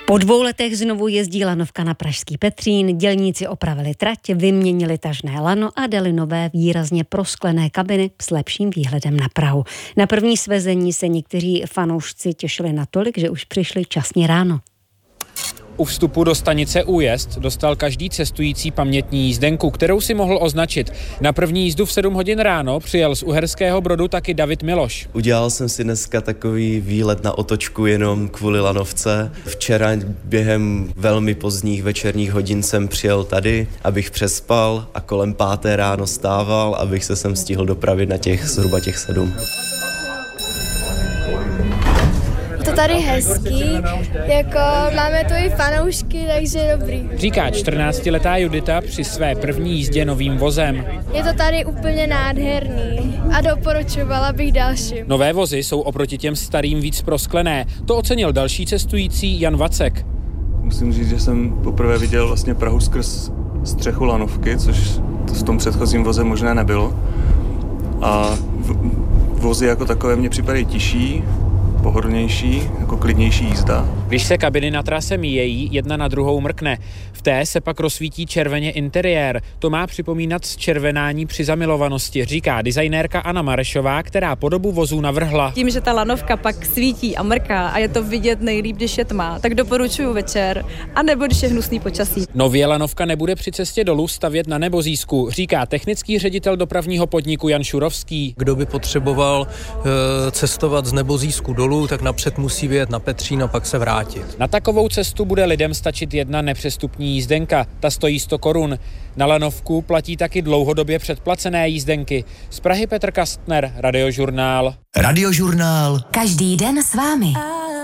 Po 2 letech znovu jezdí lanovka na pražský Petřín, dělníci opravili trať, vyměnili tažné lano a dali nové výrazně prosklené kabiny s lepším výhledem na Prahu. Na první svezení se někteří fanoušci těšili natolik, že už přišli časně ráno. U vstupu do stanice Újezd dostal každý cestující pamětní jízdenku, kterou si mohl označit. Na první jízdu v 7 hodin ráno přijel z Uherského Brodu taky David Miloš. Udělal jsem si dneska takový výlet na otočku jenom kvůli lanovce. Včera během velmi pozdních večerních hodin jsem přijel tady, abych přespal a kolem 5. ráno stával, abych se sem stihl dopravit na zhruba těch 7. To tady hezký, jako máme tu i fanoušky, takže dobrý. Říká 14letá Judita při své první jízdě novým vozem. Je to tady úplně nádherný a doporučovala bych dalším. Nové vozy jsou oproti těm starým víc prosklené. To ocenil další cestující Jan Vacek. Musím říct, že jsem poprvé viděl vlastně Prahu skrz střechu lanovky, což v tom předchozím voze možné nebylo. A vozy jako takové mě připadají tižší, pohodlnější, jako klidnější jízda. Když se kabiny na trase míjejí, jedna na druhou mrkne. V té se pak rozsvítí červeně interiér. To má připomínat zčervenání při zamilovanosti, říká designérka Anna Marešová, která podobu vozů navrhla. Tím, že ta lanovka pak svítí a mrká a je to vidět nejlíp, když je tma, tak doporučuji večer, anebo když je hnusný počasí. Nově lanovka nebude při cestě dolů stavět na Nebozísku, říká technický ředitel dopravního podniku Jan Šurovský. Kdo by potřeboval cestovat z Nebozísku dolů, tak napřed musí vyjet na Petřín a pak se vrátit. Na takovou cestu bude lidem stačit jedna nepřestupní jízdenka. Ta stojí 100 korun. Na lanovku platí taky dlouhodobě předplacené jízdenky. Z Prahy Petr Kastner, Radiožurnál. Radiožurnál. Každý den s vámi.